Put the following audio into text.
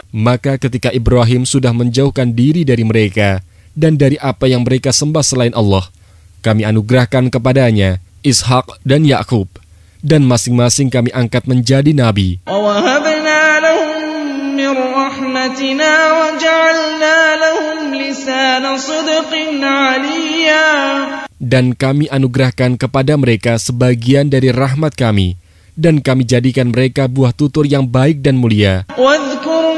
Maka ketika Ibrahim sudah menjauhkan diri dari mereka dan dari apa yang mereka sembah selain Allah, kami anugerahkan kepadanya Ishak dan Yakub, dan masing-masing kami angkat menjadi nabi. Dan kami anugerahkan kepada mereka sebagian dari rahmat kami, dan kami jadikan mereka buah tutur yang baik dan mulia.